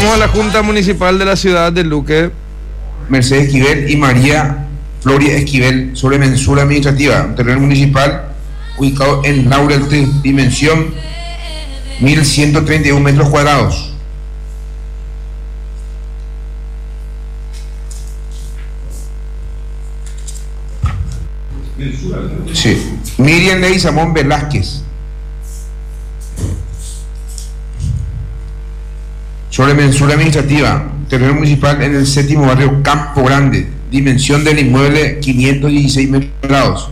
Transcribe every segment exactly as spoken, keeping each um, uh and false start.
Vamos a la Junta Municipal de la ciudad de Luque. Mercedes Esquivel y María Floria Esquivel sobre mensura administrativa. Un terreno municipal ubicado en Laurel, dimensión mil ciento treinta y uno metros cuadrados. Sí. Miriam Ley Samón Velázquez. Sobre mensura administrativa, terreno municipal en el séptimo barrio Campo Grande, dimensión del inmueble quinientos dieciséis metros cuadrados.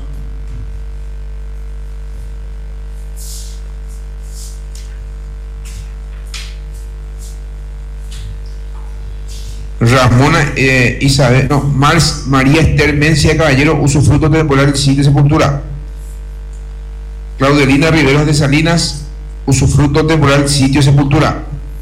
Ramona eh, Isabel, no, Mars, María Esther Mencia Caballero, usufructo temporal del sitio de sepultura. Claudelina Riveros de Salinas, usufructo temporal del sitio de sepultura.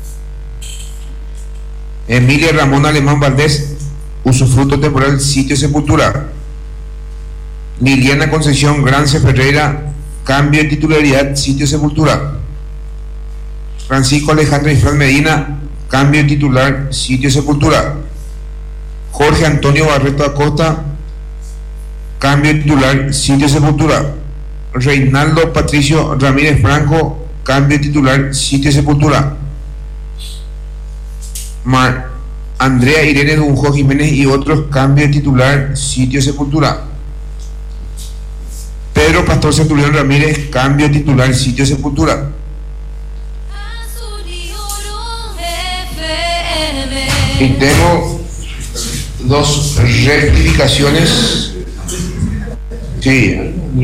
Emilia Ramón Alemán Valdés, usufructo temporal del sitio de sepultura. Liliana Concepción Grance Ferreira, cambio de titularidad, sitio de sepultura. Francisco Alejandro Ifrán Medina, cambio de titular, sitio de sepultura. Jorge Antonio Barreto Acosta, cambio de titular, sitio de sepultura. Reinaldo Patricio Ramírez Franco, cambio de titular, sitio de sepultura. Mar Andrea Irene Dunjo Jiménez y otros, cambio de titular, sitio de sepultura. Pedro Pastor Centurión Ramírez, cambio de titular, sitio de sepultura. Y tengo dos rectificaciones. Sí.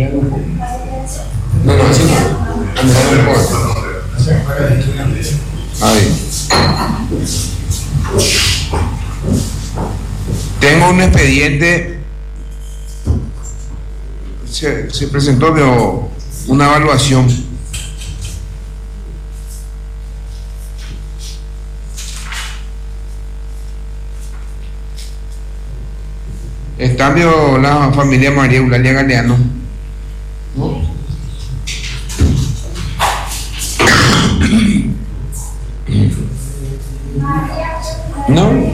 No, no, así no. Ahí. Tengo un expediente. Se, se presentó pero una evaluación. Está vio la familia María Eulalia Galeano. ¿No? ¿No?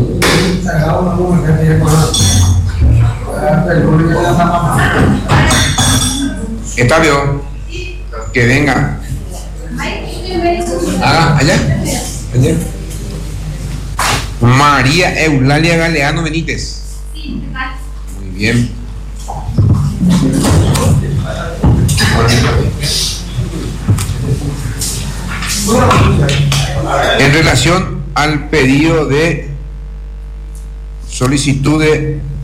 Está vio. Que venga. Ah, allá. Allá. María Eulalia Galeano Benítez. Muy bien. En relación al pedido de solicitud de